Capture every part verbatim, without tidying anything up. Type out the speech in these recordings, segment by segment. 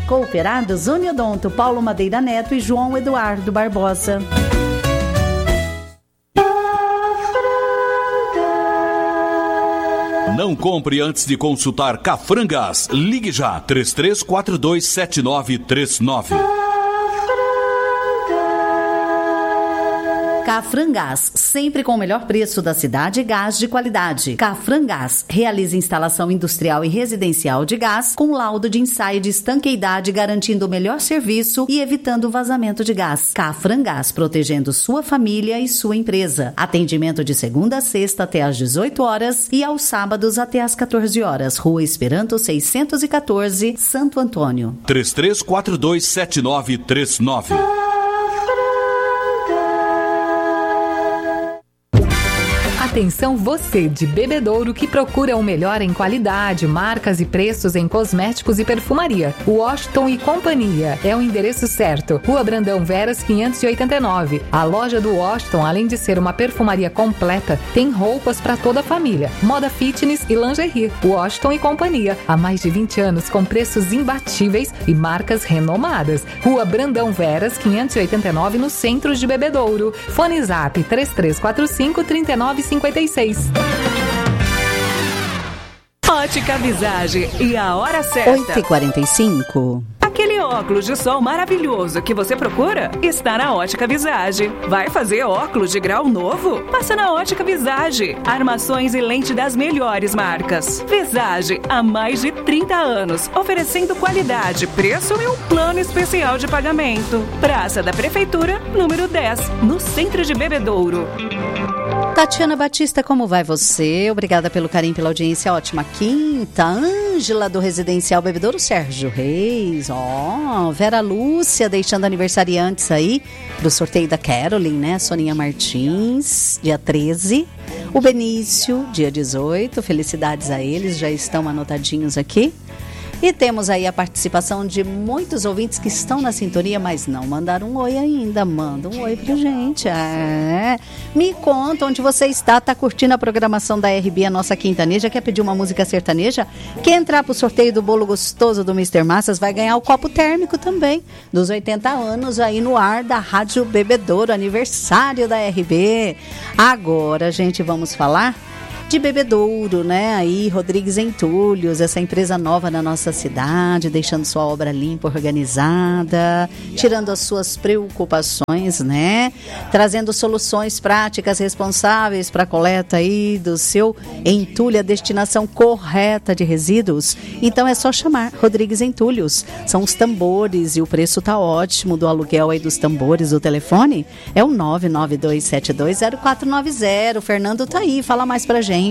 Cooperados Uniodonto, Paulo Madeira Neto e João Eduardo Barbosa. Não compre antes de consultar Cafrangás. Ligue já, três três quatro dois sete nove três nove. Cafrangás, sempre com o melhor preço da cidade e gás de qualidade. Cafrangás realiza instalação industrial e residencial de gás com laudo de ensaio de estanqueidade, garantindo o melhor serviço e evitando o vazamento de gás. Cafrangás, protegendo sua família e sua empresa. Atendimento de segunda a sexta até às dezoito horas e aos sábados até às quatorze horas. Rua Esperanto seiscentos e quatorze, Santo Antônio. três três quatro dois sete nove três nove. Atenção você de Bebedouro que procura o melhor em qualidade, marcas e preços em cosméticos e perfumaria. Washington e Companhia é o endereço certo. Rua Brandão Veras quinhentos e oitenta e nove. A loja do Washington, além de ser uma perfumaria completa, tem roupas para toda a família, moda fitness e lingerie. Washington e Companhia, há mais de vinte anos com preços imbatíveis e marcas renomadas. Rua Brandão Veras quinhentos e oitenta e nove, no centro de Bebedouro. Fone Zap três três quatro cinco, três nove cinco seis. Ótica Visage e a hora certa. oito e quarenta e cinco. Aquele óculos de sol maravilhoso que você procura está na Ótica Visage. Vai fazer óculos de grau novo? Passa na Ótica Visage. Armações e lente das melhores marcas. Visage, há mais de trinta anos, oferecendo qualidade, preço e um plano especial de pagamento. Praça da Prefeitura, número dez, no centro de Bebedouro. Tatiana Batista, como vai você? Obrigada pelo carinho, pela audiência. Ótima quinta. Ângela do Residencial Bebedouro, Sérgio Reis. Ó, oh, Vera Lúcia deixando aniversariantes aí pro sorteio da Caroline, né? Soninha Martins, dia treze. O Benício, dia dezoito. Felicidades a eles, já estão anotadinhos aqui. E temos aí a participação de muitos ouvintes que estão na sintonia, mas não mandaram um oi ainda. Manda um oi pra gente. É. Me conta onde você está. Tá curtindo a programação da R B, a nossa quintaneja? Quer pedir uma música sertaneja? Quer entrar pro sorteio do bolo gostoso do mister Massas? Vai ganhar o copo térmico também, dos oitenta anos aí no ar da Rádio Bebedouro, aniversário da R B. Agora, gente, vamos falar de Bebedouro, né? Aí, Rodrigues Entulhos, essa empresa nova na nossa cidade, deixando sua obra limpa, organizada, tirando as suas preocupações, né? Trazendo soluções práticas, responsáveis para a coleta aí do seu entulho, a destinação correta de resíduos. Então é só chamar Rodrigues Entulhos. São os tambores e o preço tá ótimo do aluguel aí dos tambores. O telefone é o nove nove dois sete dois zero quatro nove zero. O Fernando tá aí, fala mais pra gente.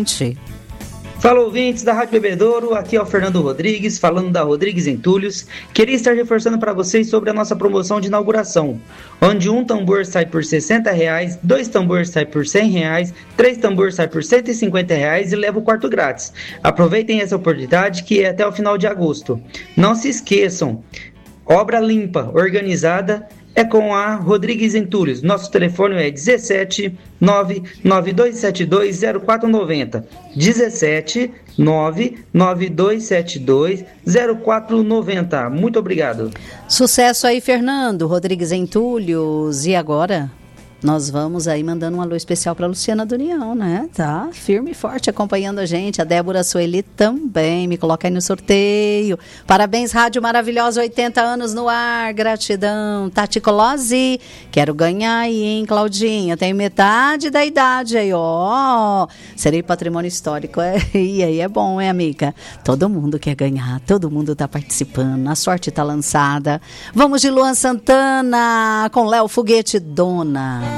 Fala, ouvintes da Rádio Bebedouro, aqui é o Fernando Rodrigues, falando da Rodrigues Entulhos. Queria estar reforçando para vocês sobre a nossa promoção de inauguração, onde um tambor sai por sessenta reais, dois tambores sai por cem reais, três tambores sai por cento e cinquenta reais e leva o quarto grátis. Aproveitem essa oportunidade que é até o final de agosto. Não se esqueçam, obra limpa, organizada, é com a Rodrigues Entulhos. Nosso telefone é dezessete nove nove dois sete dois zero quatro nove zero. dezessete nove nove dois sete dois zero quatro nove zero. Muito obrigado. Sucesso aí, Fernando. Rodrigues Entulhos. E agora? Nós vamos aí mandando um alô especial para a Luciana do União, né? Tá firme e forte acompanhando a gente. A Débora Sueli também. Me coloca aí no sorteio. Parabéns, Rádio Maravilhosa, oitenta anos no ar. Gratidão. Tati Colozzi, quero ganhar aí, hein, Claudinha? Tenho metade da idade aí, ó. Serei patrimônio histórico. É, e aí é bom, hein, amiga? Todo mundo quer ganhar. Todo mundo tá participando. A sorte tá lançada. Vamos de Luan Santana com Léo Foguete, Dona.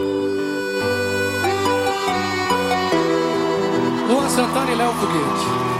Luan Santana e Léo Foguete.